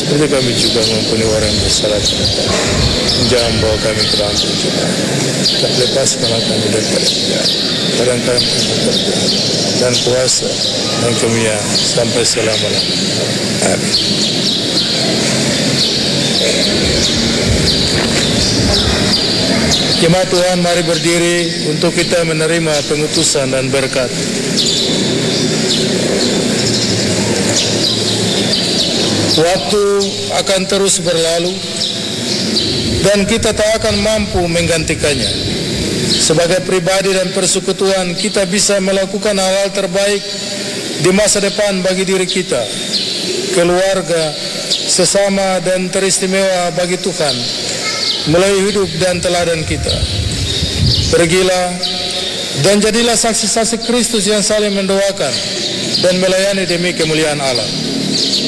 seperti kami juga mengampuni orang yang bersalah kepada kami. Jangan bawa kami ke dalam pencobaan, dan lepaskanlah kami daripada jahat. Kadang kami bekerja dan kuasa dan kemuliaan sampai selama-lamanya. Amin. Jemaat Tuhan, mari berdiri untuk kita menerima pengutusan dan berkat. Waktu akan terus berlalu dan kita tak akan mampu menggantikannya. Sebagai pribadi dan persekutuan, kita bisa melakukan hal-hal terbaik di masa depan bagi diri kita, keluarga, sesama, dan teristimewa bagi Tuhan melalui hidup dan teladan kita. Pergilah dan jadilah saksi-saksi Kristus yang saling mendoakan dan melayani demi kemuliaan Allah.